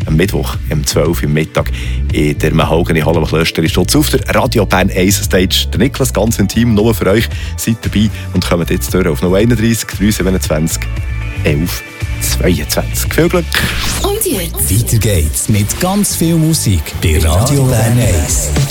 am Mittwoch, um 12 Uhr am Mittag, in der Mahogany-Halle am Klösterli-Stutz auf der Radio Bern 1 Stage. Der Niklas, ganz intim, nur für euch, seid dabei und kommt jetzt durch auf 031 327 11 22. Viel Glück! Und jetzt? Weiter geht's mit ganz viel Musik bei Radio Bern 1.